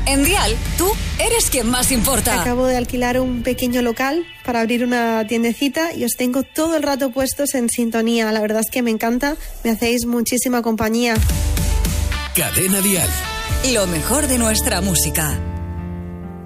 En Dial, tú eres quien más importa. Acabo de alquilar un pequeño local para abrir una tiendecita y os tengo todo el rato puestos en sintonía. La verdad es que me encanta, me hacéis muchísima compañía. Cadena Dial. Lo mejor de nuestra música.